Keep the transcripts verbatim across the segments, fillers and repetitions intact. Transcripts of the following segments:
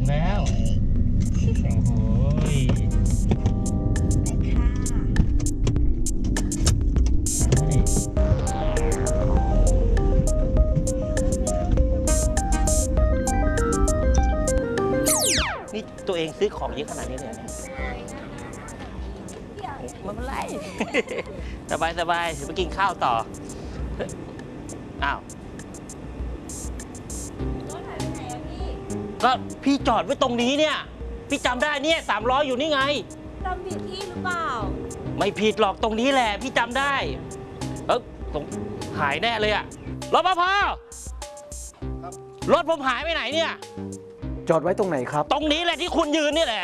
แล้วโอ้โหนี่ตัวเองซื้อของเยอะขนาดนี้เลยเนี่ยไม่เป็นไร สบายสบายเดี๋ยวไปกินข้าวต่ออ้าวก็พี่จอดไว้ตรงนี้เนี่ยพี่จำได้เนี่ยสามล้ออยู่นี่ไงจำผิดที่หรือเปล่าไม่ผิดหรอกตรงนี้แหละพี่จำได้เออตรงหายแน่เลยอะรปภรถผมหายไปไหนเนี่ยจอดไว้ตรงไหนครับตรงนี้แหละที่คุณยืนนี่แหละ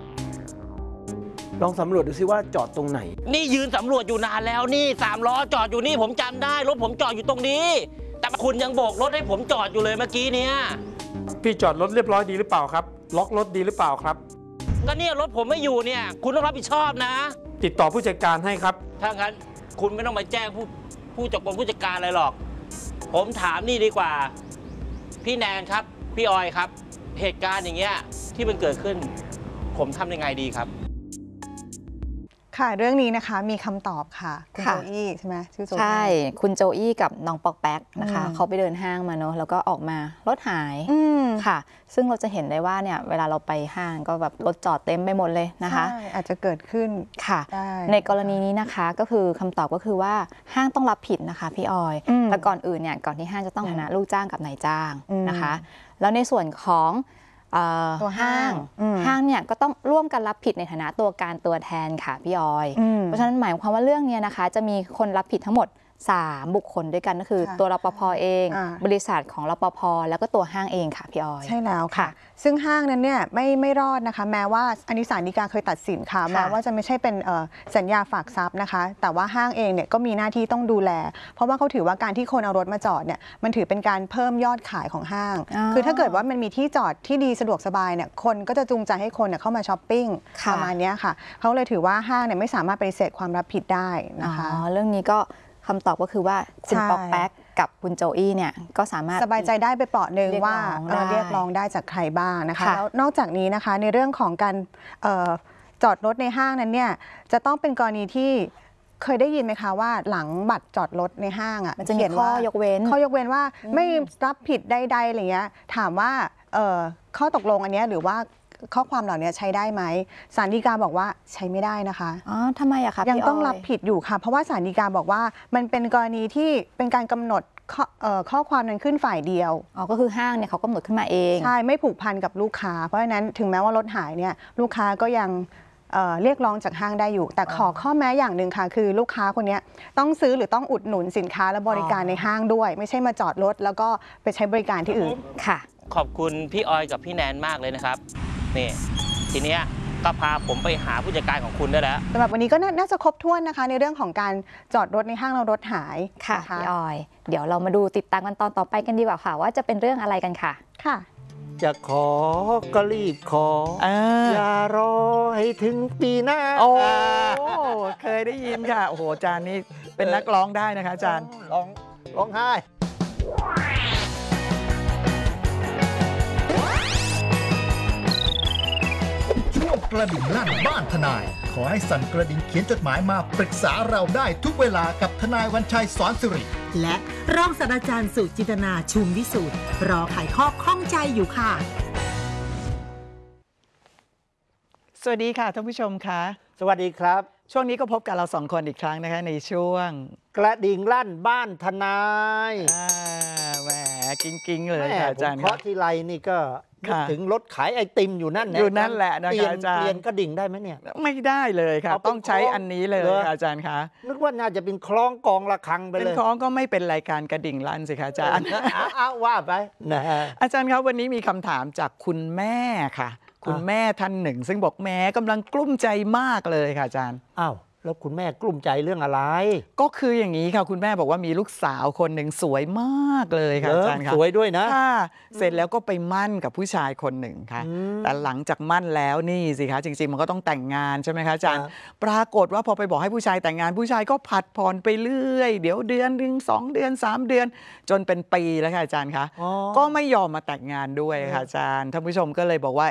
ลองสำรวจดูซิว่าจอดตรงไหนนี่ยืนสำรวจอยู่นานแล้วนี่สามล้อจอดอยู่นี่ผมจำได้รถผมจอดอยู่ตรงนี้แต่คุณยังโบกรถให้ผมจอดอยู่เลยเมื่อกี้เนี่ยพี่จอดรถเรียบร้อยดีหรือเปล่าครับล็อกรถดีหรือเปล่าครับก็เนี่ยรถผมไม่อยู่เนี่ยคุณต้องรับผิดชอบนะติดต่อผู้จัดการให้ครับถ้างั้นคุณไม่ต้องมาแจ้งผู้ผู้จัดการผู้จัดการอะไรหรอกผมถามนี่ดีกว่าพี่แนนครับพี่ออยครับเหตุการณ์อย่างเงี้ยที่มันเกิดขึ้นผมทำยังไงดีครับค่ะเรื่องนี้นะคะมีคำตอบค่ะคุณโจอี้ใช่ไหมชื่อโจอี้ใช่คุณโจอี้กับน้องปอกแป๊กนะคะเขาไปเดินห้างมาเนอะแล้วก็ออกมารถหายค่ะซึ่งเราจะเห็นได้ว่าเนี่ยเวลาเราไปห้างก็แบบรถจอดเต็มไปหมดเลยนะคะอาจจะเกิดขึ้นค่ะในกรณีนี้นะคะก็คือคำตอบก็คือว่าห้างต้องรับผิดนะคะพี่ออยแต่ก่อนอื่นเนี่ยก่อนที่ห้างจะต้องฐานะลูกจ้างกับนายจ้างนะคะแล้วในส่วนของตัวห้างห้างเนี่ยก็ต้องร่วมกันรับผิดในฐานะตัวการตัวแทนค่ะพี่ออยเพราะฉะนั้นหมายความว่าเรื่องนี้นะคะจะมีคนรับผิดทั้งหมดสามบุคคลด้วยกันก็คือตัวรปภเองบริษัทของรปภแล้วก็ตัวห้างเองค่ะพี่ออยใช่แล้วค่ะซึ่งห้างนั้นเนี่ยไม่ไม่รอดนะคะแม้ว่าอันนี้ศาลฎีกาเคยตัดสินค่ะแม้ว่าจะไม่ใช่เป็นสัญญาฝากทรัพย์นะคะแต่ว่าห้างเองเนี่ยก็มีหน้าที่ต้องดูแลเพราะว่าเขาถือว่าการที่คนเอารถมาจอดเนี่ยมันถือเป็นการเพิ่มยอดขายของห้างคือถ้าเกิดว่ามันมีที่จอดที่ดีสะดวกสบายเนี่ยคนก็จะจูงใจให้คนเข้ามาช้อปปิ้งประมาณนี้ค่ะเขาเลยถือว่าห้างเนี่ยไม่สามารถปฏิเสธความรับผิดได้นะคะเรื่องนี้ก็คำตอบก็คือว่าคุณปอกแป๊กกับคุณโจอี้เนี่ยก็สามารถสบายใจได้ไปเปราะหนึ่งว่าเรียกร้องได้จากใครบ้างนะคะแล้วนอกจากนี้นะคะในเรื่องของการจอดรถในห้างนั้นเนี่ยจะต้องเป็นกรณีที่เคยได้ยินไหมคะว่าหลังบัตรจอดรถในห้างอ่ะมันจะมีข้อยกเว้นข้อยกเว้นว่าไม่รับผิดใดๆอะไรเงี้ยถามว่าข้อตกลงอันนี้หรือว่าข้อความเหล่านี้ใช้ได้ไหมศาลฎีกาบอกว่าใช้ไม่ได้นะคะอ๋อทำไมอะคะยังต้องรับผิดอยู่ค่ะเพราะว่าศาลฎีกาบอกว่ามันเป็นกรณีที่เป็นการกำหนดข้อความนั้นขึ้นฝ่ายเดียวอ๋อก็คือห้างเนี่ยเขากำหนดขึ้นมาเองใช่ไม่ผูกพันกับลูกค้าเพราะฉะนั้นถึงแม้ว่ารถหายเนี่ยลูกค้าก็ยังเรียกร้องจากห้างได้อยู่แต่ขอข้อแม้อย่างหนึ่งค่ะคือลูกค้าคนนี้ต้องซื้อหรือต้องอุดหนุนสินค้าและบริการในห้างด้วยไม่ใช่มาจอดรถแล้วก็ไปใช้บริการที่อื่นค่ะขอบคุณพี่ออยกับพี่แนนมากเลยนะครับนี่ทีเนี้ยก็พาผมไปหาผู้จัดการของคุณได้แล้วสำหรับวันนี้ก็น่าจะครบถ้วนนะคะในเรื่องของการจอดรถในห้างเรารถหายค่ะพี่ออยเดี๋ยวเรามาดูติดตามกันตอนต่อไปกันดีกว่าค่ะว่าจะเป็นเรื่องอะไรกันค่ะค่ะจะขอก็รีบขออย่ารอให้ถึงปีหน้าโอ้เคยได้ยินค่ะโอ้โหอาจารย์นี่เป็นนักร้องได้นะคะอาจารย์ร้องร้องไห้กระดิ่งลั่นบ้านทนายขอให้สั่นกระดิ่งเขียนจดหมายมาปรึกษาเราได้ทุกเวลากับทนายวันชัยสอนสิริและรองศาสตราจารย์สุจินตนาชุมวิสูตรรอไขข้อข้องใจอยู่ค่ะสวัสดีค่ะท่านผู้ชมคะสวัสดีครับช่วงนี้ก็พบกับเราสองคนอีกครั้งนะคะในช่วงกระดิ่งลั่นบ้านทนายแหมกิ้งๆเลยค่ะอาจารย์เพราะที่ไรนี่ก็ถึงรถขายไอติมอยู่นั่นอยู่นั่นแหละนะคะอาจารย์เปลี่ยนกระดิ่งได้ไหมเนี่ยไม่ได้เลยค่ะต้องใช้อันนี้เลยอาจารย์คะนึกว่าน่าจะเป็นคล้องกองระฆังไปเลยเป็นคล้องก็ไม่เป็นรายการกระดิ่งลั่นสิคะอาจารย์อ้าวว่าไปนะอาจารย์ครับวันนี้มีคำถามจากคุณแม่ค่ะคุณแม่ท่านหนึ่งซึ่งบอกแม่กำลังกลุ้มใจมากเลยค่ะอาจารย์อ้าวแล้วคุณแม่กลุ้มใจเรื่องอะไรก็คืออย่างนี้ค่ะคุณแม่บอกว่ามีลูกสาวคนหนึ่งสวยมากเลยค่ะอาจารย์ค่ะสวยด้วยนะค่ะเสร็จแล้วก็ไปมั่นกับผู้ชายคนหนึ่งค่ะแต่หลังจากมั่นแล้วนี่สิคะจริงๆมันก็ต้องแต่งงานใช่ไหมคะอาจารย์ปรากฏว่าพอไปบอกให้ผู้ชายแต่งงานผู้ชายก็ผัดผ่อนไปเรื่อยเดี๋ยวเดือนหนึ่งสองเดือนสามเดือนจนเป็นปีแล้วค่ะอาจารย์คะก็ไม่ยอมมาแต่งงานด้วยค่ะอาจารย์ท่านผู้ชมก็เลยบอกว่า